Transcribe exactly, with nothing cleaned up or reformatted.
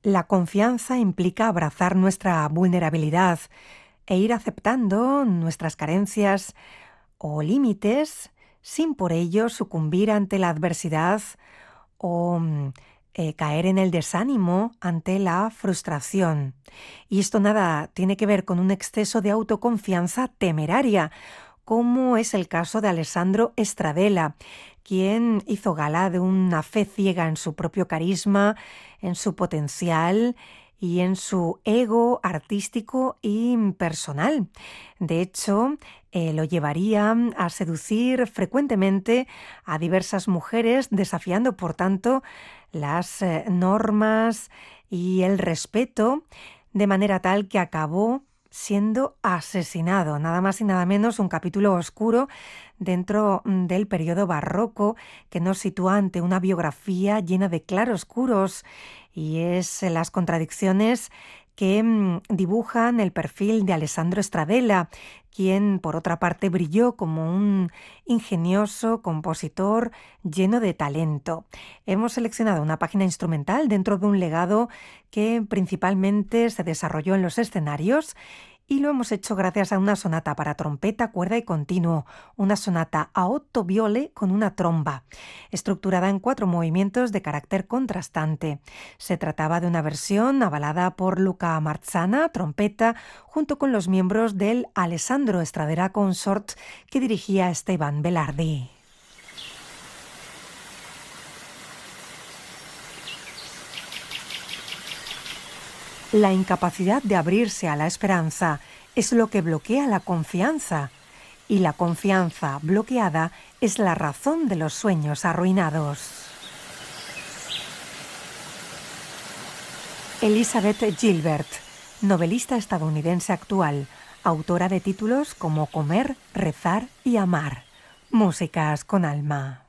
La confianza implica abrazar nuestra vulnerabilidad e ir aceptando nuestras carencias o límites sin por ello sucumbir ante la adversidad o mm, eh, caer en el desánimo ante la frustración. Y esto nada tiene que ver con un exceso de autoconfianza temeraria, como es el caso de Alessandro Stradella, quien hizo gala de una fe ciega en su propio carisma, en su potencial y en su ego artístico y personal. De hecho, eh, lo llevaría a seducir frecuentemente a diversas mujeres, desafiando, por tanto, las eh, normas y el respeto, de manera tal que acabó siendo asesinado, nada más y nada menos, un capítulo oscuro dentro mm, del periodo barroco que nos sitúa ante una biografía llena de claroscuros y es eh, las contradicciones que mm, dibujan el perfil de Alessandro Stradella, quien por otra parte brilló como un ingenioso compositor lleno de talento. Hemos seleccionado una página instrumental dentro de un legado que principalmente se desarrolló en los escenarios y lo hemos hecho gracias a una sonata para trompeta, cuerda y continuo, una sonata a otto viole con una tromba, estructurada en cuatro movimientos de carácter contrastante. Se trataba de una versión avalada por Luca Marzana, trompeta, junto con los miembros del Alessandro Stradella Consort que dirigía Esteban Belardi. La incapacidad de abrirse a la esperanza es lo que bloquea la confianza, y la confianza bloqueada es la razón de los sueños arruinados. Elizabeth Gilbert, novelista estadounidense actual, autora de títulos como Comer, rezar y amar. Músicas con alma.